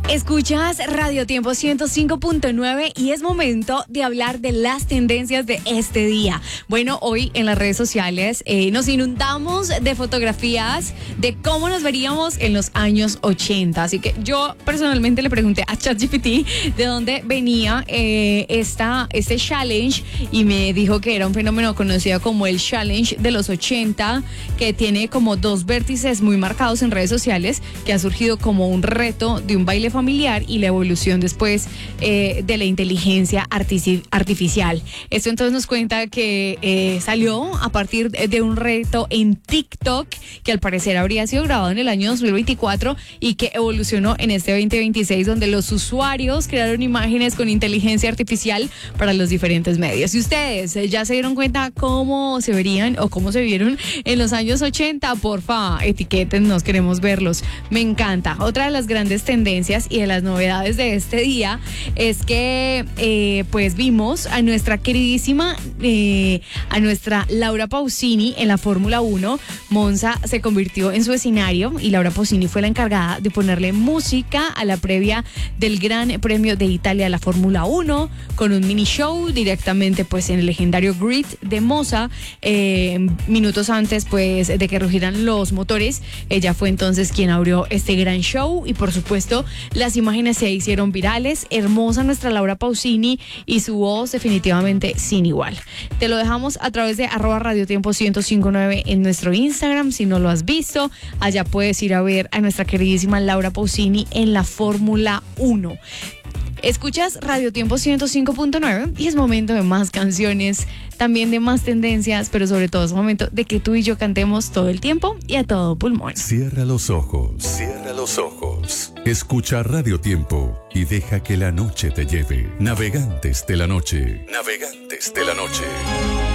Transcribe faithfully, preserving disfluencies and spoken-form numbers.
Escuchas Radio Tiempo ciento cinco punto nueve y es momento de hablar de las tendencias de este día. Bueno, hoy en las redes sociales eh, nos inundamos de fotografías de cómo nos veríamos en los años ochenta. Así que yo personalmente le pregunté a ChatGPT de dónde venía eh, esta, este challenge y me dijo que era un fenómeno conocido como el challenge de los ochenta, que tiene como dos vértices muy marcados en redes sociales, que ha surgido como un reto de un baile familiar y la evolución después eh, de la inteligencia artifici- artificial. Esto entonces nos cuenta que eh, salió a partir de un reto en TikTok que al parecer habría sido grabado en el año dos mil veinticuatro y que evolucionó en este veinte veintiséis, donde los usuarios crearon imágenes con inteligencia artificial para los diferentes medios. Si ustedes ya se dieron cuenta cómo se verían o cómo se vieron en los años ochenta, porfa, etiquétennos, queremos verlos. Me encanta. Otra de las grandes tendencias y de las novedades de este día es que eh, pues vimos a nuestra queridísima eh, a nuestra Laura Pausini en la Fórmula uno. Monza se convirtió en su escenario y Laura Pausini fue la encargada de ponerle música a la previa del Gran Premio de Italia de la Fórmula uno, con un mini show directamente pues en el legendario grid de Monza, eh, minutos antes pues de que rugieran los motores. Ella fue entonces quien abrió este gran show y por supuesto las imágenes se hicieron virales. Hermosa nuestra Laura Pausini y su voz definitivamente sin igual. Te lo dejamos a través de arroba Radio Tiempo ciento cinco punto nueve en nuestro Instagram. Si no lo has visto, allá puedes ir a ver a nuestra queridísima Laura Pausini en la Fórmula uno. Escuchas Radio Tiempo ciento cinco punto nueve y es momento de más canciones, también de más tendencias, pero sobre todo es momento de que tú y yo cantemos todo el tiempo y a todo pulmón. Cierra los ojos, cierra los ojos. Escucha Radio Tiempo y deja que la noche te lleve. Navegantes de la noche, navegantes de la noche.